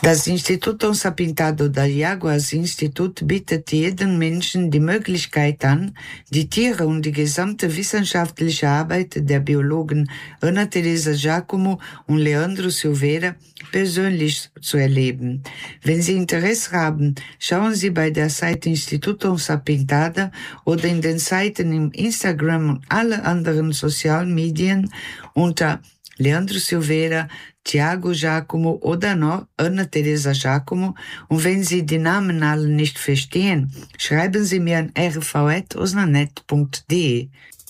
Das Instituto Sa Pintado da Jaguars Institut bietet jedem Menschen die Möglichkeit an, die Tiere und die gesamte wissenschaftliche Arbeit der Biologen Ana Teresa Giacomo und Leandro Silveira persönlich zu erleben. Wenn Sie Interesse haben, schauen Sie bei der Seite Instituto Sa Pintada oder in den Seiten im Instagram und alle anderen sozialen Medien unter Leandro Silveira, Tiago Giacomo oder noch Ana Teresa Giacomo. Und wenn Sie die Namen alle nicht verstehen, schreiben Sie mir an rv@osnanet.de.